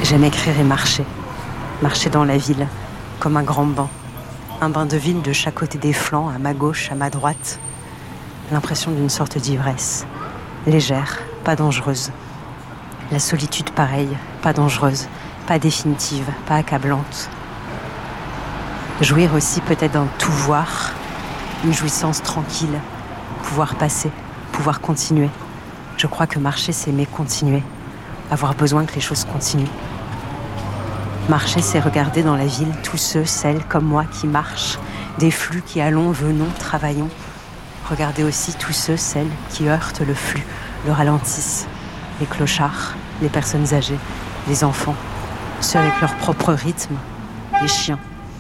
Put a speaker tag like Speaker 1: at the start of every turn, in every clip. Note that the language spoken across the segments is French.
Speaker 1: J'aime écrire et marcher. Marcher dans la ville, comme un grand banc. Un bain de ville de chaque côté des flancs, à ma gauche, à ma droite. L'impression d'une sorte d'ivresse. Légère, pas dangereuse. La solitude pareille, pas dangereuse, pas définitive, pas accablante. Jouir aussi peut-être d'un tout voir, une jouissance tranquille, pouvoir passer, pouvoir continuer. Je crois que marcher, c'est aimer continuer, avoir besoin que les choses continuent. Marcher, c'est regarder dans la ville tous ceux, celles comme moi qui marchent, des flux qui allons, venons, travaillons. Regarder aussi tous ceux, celles qui heurtent le flux, le ralentissent. Les clochards, les personnes âgées, les enfants, ceux avec leur propre rythme, les chiens.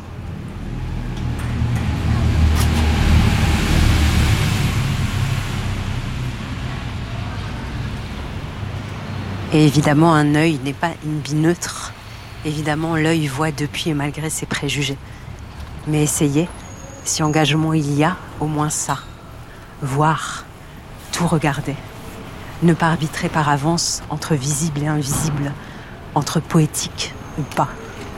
Speaker 1: Et évidemment, un œil n'est pas une bille neutre. Évidemment, l'œil voit depuis et malgré ses préjugés. Mais essayez, si engagement il y a, au moins ça. Voir, tout regarder. Ne pas arbitrer par avance entre visible et invisible, entre poétique ou pas.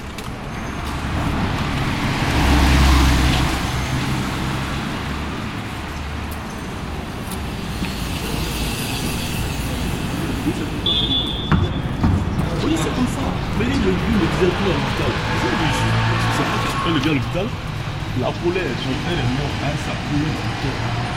Speaker 2: Oui, c'est comme ça. Mais lui me disait tout à l'hôpital. C'est pas quand il vient à l'hôpital, la polaire, son frère est mort, hein, ça coulait dans le cœur.